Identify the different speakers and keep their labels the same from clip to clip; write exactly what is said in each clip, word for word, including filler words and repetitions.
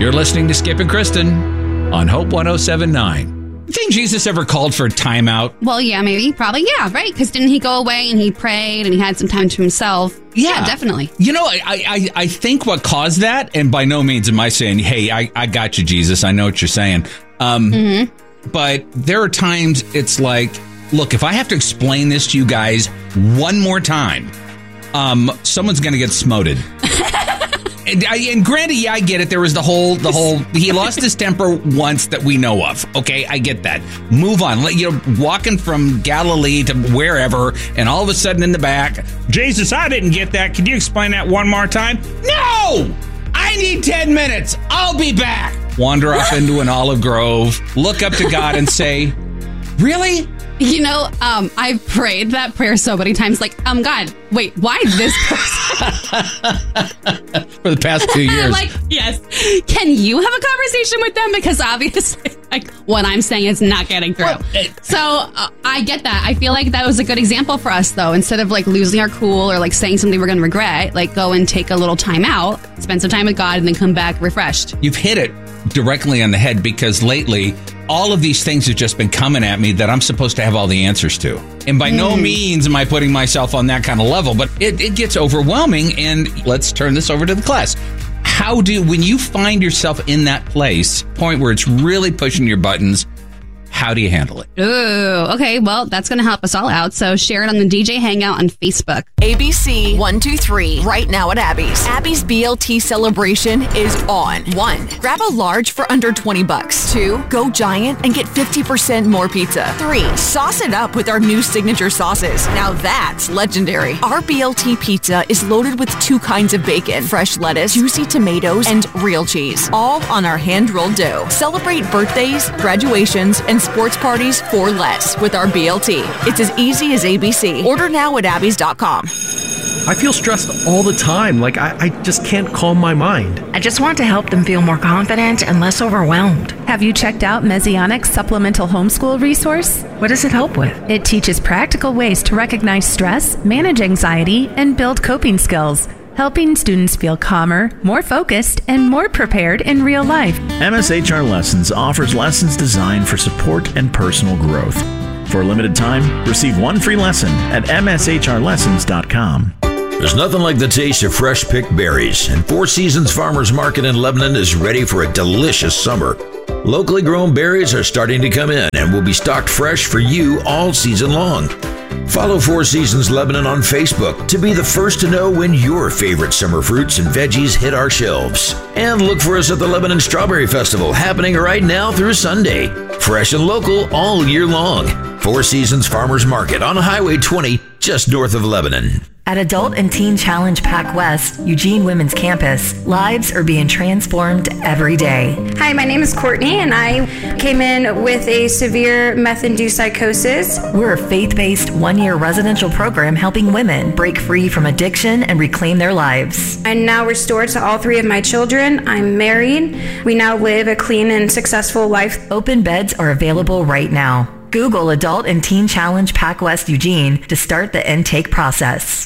Speaker 1: You're listening to Skip and Kristen on Hope one oh seven point nine. You think Jesus ever called for a timeout?
Speaker 2: Well, yeah, maybe. Probably, yeah, right? Because didn't he go away and he prayed and he had some time to himself?
Speaker 1: Yeah,
Speaker 2: yeah definitely.
Speaker 1: You know, I, I I think what caused that, and by no means am I saying, hey, I, I got you, Jesus. I know what you're saying. Um, mm-hmm. But there are times it's like, look, if I have to explain this to you guys one more time, um, someone's going to get smoted. And, I, and granted, yeah, I get it. There was the whole, the whole, he lost his temper once that we know of. Okay, I get that. Move on. Let, you know, walking from Galilee to wherever, and all of a sudden in the back, Jesus, I didn't get that. Can you explain that one more time? No! I need ten minutes. I'll be back. Wander off into an olive grove, look up to God and say, really?
Speaker 2: You know, um, I've prayed that prayer so many times, like, um, God, wait, why this person?
Speaker 1: For the past two years.
Speaker 2: Like, yes. Can you have a conversation with them? Because obviously, like, what I'm saying is not getting through. Well, it, so uh, I get that. I feel like that was a good example for us, though. Instead of, like, losing our cool or, like, saying something we're going to regret, like, go and take a little time out, spend some time with God, and then come back refreshed.
Speaker 1: You've hit it directly on the head, because lately, all of these things have just been coming at me that I'm supposed to have all the answers to. And by mm. no means am I putting myself on that kind of level, but it, it gets overwhelming. And let's turn this over to the class. How do, when you find yourself in that place, point where it's really pushing your buttons, how do you handle it?
Speaker 2: Ooh, okay. Well, that's going to help us all out. So share it on the D J Hangout on Facebook.
Speaker 3: A B C one two three, right now at Abby's. Abby's B L T celebration is on. One, grab a large for under twenty bucks. Two, go giant and get fifty percent more pizza. Three, sauce it up with our new signature sauces. Now that's legendary. Our B L T pizza is loaded with two kinds of bacon, fresh lettuce, juicy tomatoes, and real cheese, all on our hand-rolled dough. Celebrate birthdays, graduations, and sports parties for less with our B L T. It's as easy as A B C. Order now at abbeys dot com.
Speaker 4: I feel stressed all the time. Like, I, I just can't calm my mind.
Speaker 5: I just want to help them feel more confident and less overwhelmed.
Speaker 6: Have you checked out Messianic's supplemental homeschool resource?
Speaker 5: What does it help with?
Speaker 6: It teaches practical ways to recognize stress, manage anxiety, and build coping skills, helping students feel calmer, more focused, and more prepared in real life.
Speaker 7: M S H R Lessons offers lessons designed for support and personal growth. For a limited time, receive one free lesson at m s h r lessons dot com.
Speaker 8: There's nothing like the taste of fresh picked berries, and Four Seasons Farmers Market in Lebanon is ready for a delicious summer. Locally grown berries are starting to come in and will be stocked fresh for you all season long. Follow Four Seasons Lebanon on Facebook to be the first to know when your favorite summer fruits and veggies hit our shelves. And look for us at the Lebanon Strawberry Festival happening right now through Sunday. Fresh and local all year long. Four Seasons Farmers Market on Highway twenty, just north of Lebanon.
Speaker 9: At Adult and Teen Challenge Pac West, Eugene Women's Campus, lives are being transformed every day.
Speaker 10: Hi, my name is Courtney, and I came in with a severe meth-induced psychosis.
Speaker 9: We're a faith-based one-year residential program helping women break free from addiction and reclaim their lives.
Speaker 10: I'm now restored to all three of my children. I'm married. We now live a clean and successful life.
Speaker 9: Open beds are available right now. Google Adult and Teen Challenge Pac West Eugene to start the intake process.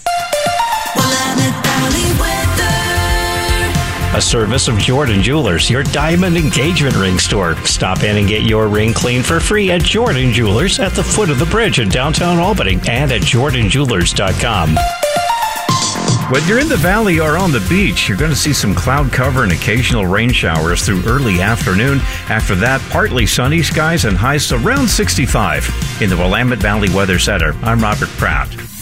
Speaker 11: A service of Jordan Jewelers, your diamond engagement ring store. Stop in and get your ring clean for free at Jordan Jewelers at the foot of the bridge in downtown Albany and at jordan jewelers dot com.
Speaker 12: Whether you're in the valley or on the beach, you're going to see some cloud cover and occasional rain showers through early afternoon. After that, partly sunny skies and highs around sixty-five. In the Willamette Valley Weather Center, I'm Robert Pratt.